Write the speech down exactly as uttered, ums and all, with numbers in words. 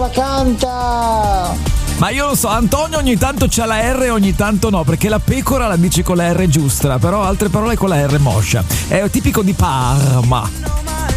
la canta. Ma io lo so, Antonio ogni tanto c'ha la R e ogni tanto no, perché la pecora la dice con la R giusta, però altre parole con la R moscia. È tipico di Parma.